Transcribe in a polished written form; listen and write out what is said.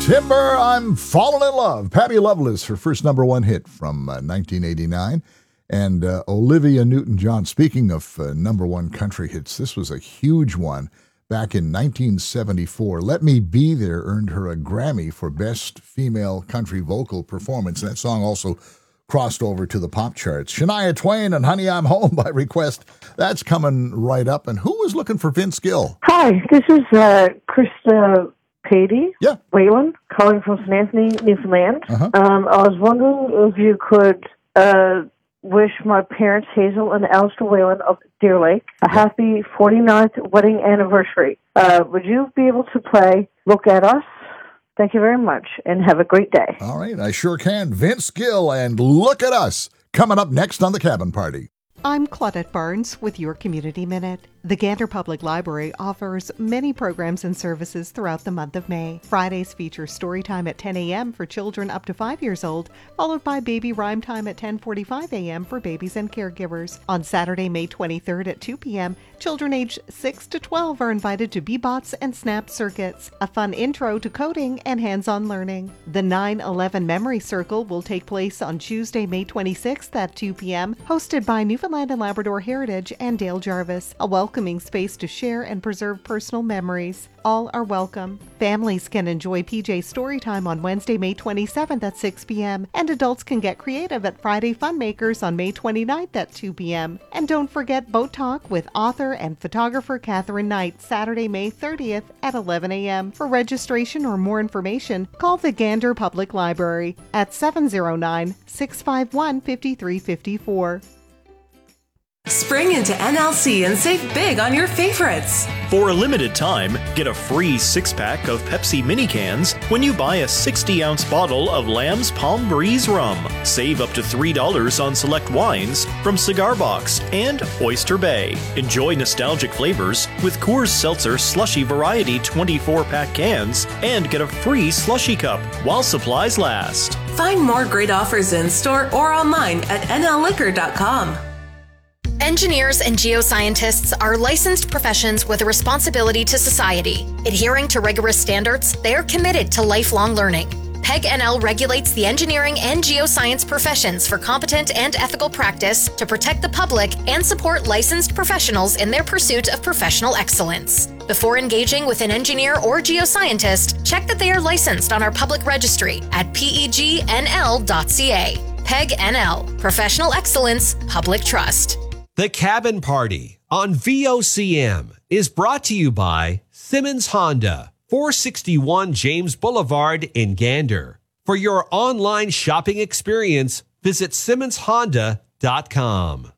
Timber, I'm Falling in Love. Patti Loveless, her first number one hit from 1989. And Olivia Newton-John, speaking of number one country hits, this was a huge one back in 1974. Let Me Be There earned her a Grammy for Best Female Country Vocal Performance. And that song also crossed over to the pop charts. Shania Twain and Honey, I'm Home by request. That's coming right up. And who was looking for Vince Gill? Hi, this is Krista Patey, Yeah. Wayland, calling from St. Anthony, Newfoundland. Uh-huh. I was wondering if you could wish my parents, Hazel and Alistair Wayland of Deer Lake, a happy 49th wedding anniversary. Would you be able to play Look at Us? Thank you very much, and have a great day. All right, I sure can. Vince Gill and Look at Us coming up next on The Cabin Party. I'm Claudette Barnes with your Community Minute. The Gander Public Library offers many programs and services throughout the month of May. Fridays feature story time at 10 a.m. for children up to 5 years old, followed by baby rhyme time at 10:45 a.m. for babies and caregivers. On Saturday, May 23rd at 2 p.m., children aged 6 to 12 are invited to Bebots and Snap Circuits, a fun intro to coding and hands-on learning. The 9/11 Memory Circle will take place on Tuesday, May 26th at 2 p.m., hosted by Newfoundland and Labrador Heritage and Dale Jarvis, a welcoming space to share and preserve personal memories. All are welcome. Families can enjoy PJ Storytime on Wednesday, May 27th at 6 p.m., and adults can get creative at Friday Funmakers on May 29th at 2 p.m. And don't forget Boat Talk with author and photographer Catherine Knight, Saturday, May 30th at 11 a.m. For registration or more information, call the Gander Public Library at 709-651-5354. Spring into NLC and save big on your favorites. For a limited time, get a free 6-pack of Pepsi mini cans when you buy a 60-ounce bottle of Lamb's Palm Breeze rum. Save up to $3 on select wines from Cigar Box and Oyster Bay. Enjoy nostalgic flavors with Coors Seltzer Slushy Variety 24-pack cans and get a free slushy cup while supplies last. Find more great offers in store or online at nlliquor.com. Engineers and geoscientists are licensed professions with a responsibility to society. Adhering to rigorous standards, they are committed to lifelong learning. PEG NL regulates the engineering and geoscience professions for competent and ethical practice to protect the public and support licensed professionals in their pursuit of professional excellence. Before engaging with an engineer or geoscientist, check that they are licensed on our public registry at pegnl.ca. PEG NL, Professional Excellence, Public Trust. The Cabin Party on VOCM is brought to you by Simmons Honda, 461 James Boulevard in Gander. For your online shopping experience, visit SimmonsHonda.com.